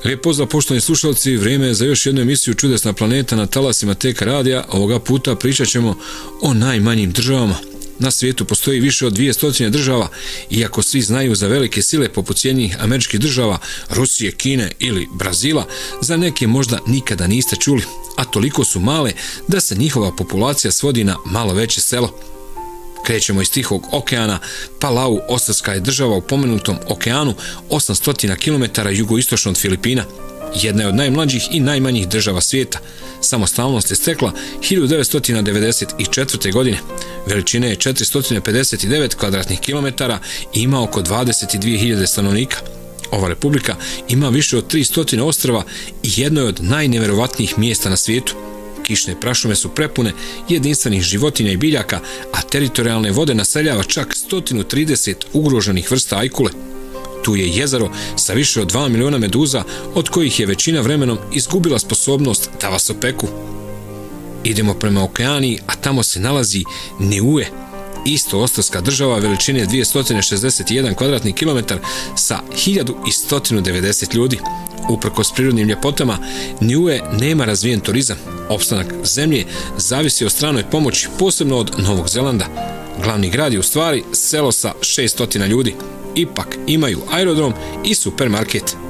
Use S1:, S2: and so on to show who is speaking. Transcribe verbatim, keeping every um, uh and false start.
S1: Lijep pozdrav poštovani slušalci, vrijeme je za još jednu emisiju Čudesna planeta na talasima T K radija. Ovoga puta pričat ćemo o najmanjim državama. Na svijetu postoji više od dvjesto država, iako svi znaju za velike sile poput Sjedinjenih Američkih Država, Rusije, Kine ili Brazila, za neke možda nikada niste čuli, a toliko su male da se njihova populacija svodi na malo veće selo. Krećemo iz Tihog okeana, Palau, Ostrvska je država u pomenutom okeanu, osamsto kilometara jugoistočno od Filipina. Jedna je od najmlađih i najmanjih država svijeta. Samostalnost je stekla hiljadu devetsto devedeset četvrte. godine. Veličine je četiristo pedeset devet kvadratnih kilometara i ima oko dvadeset dvije hiljade stanovnika. Ova republika ima više od tristo ostrva i jedno je od najneverovatnijih mjesta na svijetu. Kišne prašume su prepune jedinstvenih životinja i biljaka, a teritorijalne vode naseljava čak sto trideset ugroženih vrsta ajkule. Tu je jezero sa više od dva miliona meduza, od kojih je većina vremenom izgubila sposobnost da vas opeku. Idemo prema okeaniji, a tamo se nalazi Niue, isto ostrvska država veličine dvjesto šezdeset jedan kvadratni kilometar sa hiljadu sto devedeset ljudi. Uprkos prirodnim ljepotama, Niue nema razvijen turizam. Opstanak zemlje zavisi od stranoj pomoći, posebno od Novog Zelanda. Glavni grad je u stvari selo sa šeststo ljudi. Ipak imaju aerodrom i supermarket.